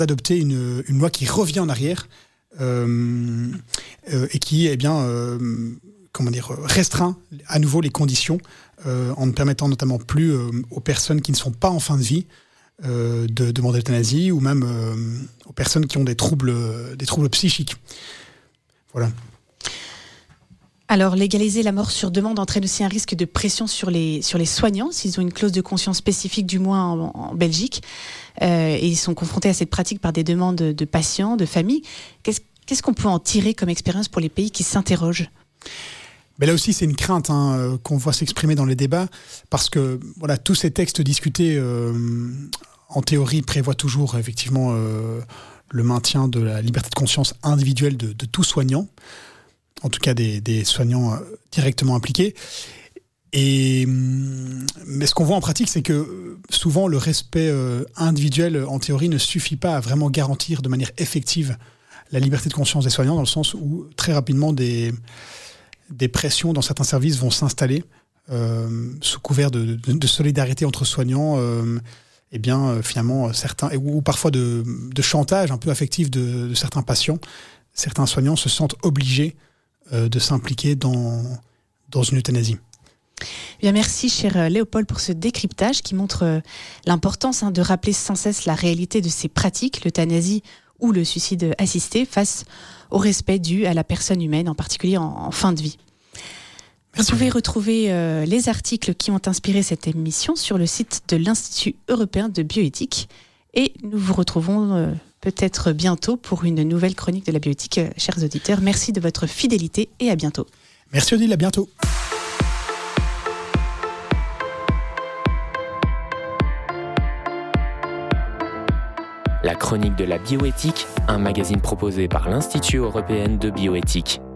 d'adopter une loi qui revient en arrière et qui restreint à nouveau les conditions en ne permettant notamment plus aux personnes qui ne sont pas en fin de vie de demander l'euthanasie ou même aux personnes qui ont des troubles psychiques. Voilà. Alors, légaliser la mort sur demande entraîne aussi un risque de pression sur les soignants, s'ils ont une clause de conscience spécifique, du moins en Belgique, et ils sont confrontés à cette pratique par des demandes de patients, de familles. Qu'est-ce qu'on peut en tirer comme expérience pour les pays qui s'interrogent ? Mais là aussi, c'est une crainte qu'on voit s'exprimer dans les débats, parce que voilà, tous ces textes discutés, en théorie, prévoient toujours effectivement le maintien de la liberté de conscience individuelle de tout soignant, en tout cas des soignants directement impliqués. Mais ce qu'on voit en pratique, c'est que souvent le respect individuel, en théorie, ne suffit pas à vraiment garantir de manière effective la liberté de conscience des soignants, dans le sens où très rapidement des pressions dans certains services vont s'installer sous couvert de solidarité entre soignants, finalement certains, ou parfois de chantage un peu affectif de certains patients. Certains soignants se sentent obligés de s'impliquer dans une euthanasie. Bien, merci cher Léopold pour ce décryptage qui montre l'importance de rappeler sans cesse la réalité de ces pratiques, l'euthanasie ou le suicide assisté, face au respect dû à la personne humaine, en particulier en fin de vie. Merci. Vous pouvez retrouver les articles qui ont inspiré cette émission sur le site de l'Institut européen de bioéthique. Et nous vous retrouvons peut-être bientôt pour une nouvelle chronique de la bioéthique, chers auditeurs. Merci de votre fidélité et à bientôt. Merci Odile, à bientôt. La chronique de la bioéthique, un magazine proposé par l'Institut européen de bioéthique.